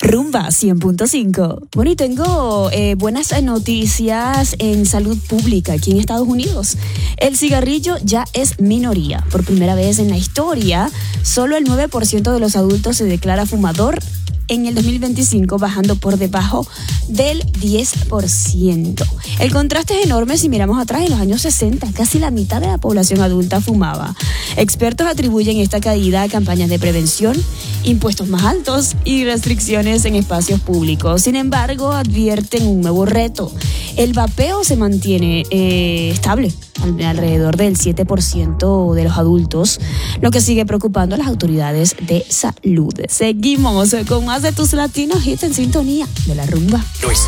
Rumba 100.5. Bueno, y tengo buenas noticias en salud pública aquí en Estados Unidos. El cigarrillo ya es minoría. Por primera vez en la historia, solo el 9% de los adultos se declara fumador en el 2025, bajando por debajo del 10%. El contraste es enorme si miramos atrás. En los años 60, casi la mitad de la población adulta fumaba. Expertos atribuyen esta caída a campañas de prevención, impuestos más altos y restricciones en espacios públicos. Sin embargo, advierten un nuevo reto. El vapeo se mantiene estable, alrededor del 7% de los adultos, lo que sigue preocupando a las autoridades de salud. Seguimos con más de tus latinos hits en sintonía de la rumba.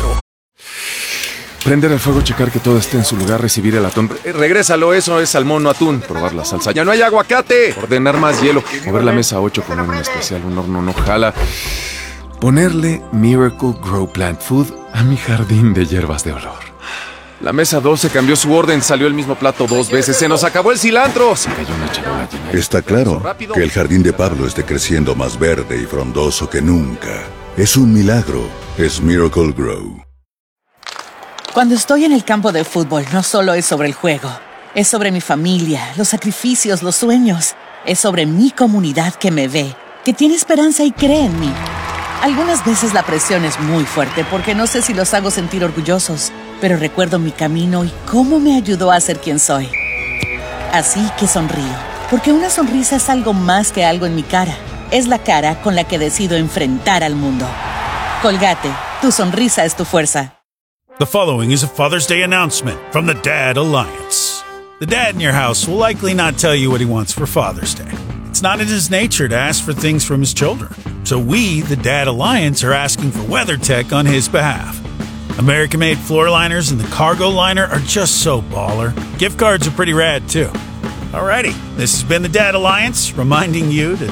Prender el fuego, checar que todo esté en su lugar, recibir el atún. Regrésalo, eso es salmón, no atún. Probar la salsa. ¡Ya no hay aguacate! Ordenar más hielo. Mover la mesa 8 con un especial, un horno no jala. Ponerle Miracle Grow Plant Food a mi jardín de hierbas de olor. La mesa 12 cambió su orden, salió el mismo plato 2 veces. ¡Se nos acabó el cilantro! Se cayó una charola llena. Está claro que el jardín de Pablo esté creciendo más verde y frondoso que nunca. Es un milagro. Es Miracle Grow. Cuando estoy en el campo de fútbol, no solo es sobre el juego. Es sobre mi familia, los sacrificios, los sueños. Es sobre mi comunidad que me ve, que tiene esperanza y cree en mí. Algunas veces la presión es muy fuerte porque no sé si los hago sentir orgullosos, pero recuerdo mi camino y cómo me ayudó a ser quien soy. Así que sonrío, porque una sonrisa es algo más que algo en mi cara. Es la cara con la que decido enfrentar al mundo. Colgate, tu sonrisa es tu fuerza. The following is a Father's Day announcement from the Dad Alliance. The dad in your house will likely not tell you what he wants for Father's Day. It's not in his nature to ask for things from his children. So we, the Dad Alliance, are asking for WeatherTech on his behalf. American-made floor liners and the cargo liner are just so baller. Gift cards are pretty rad, too. Alrighty, this has been the Dad Alliance, reminding you to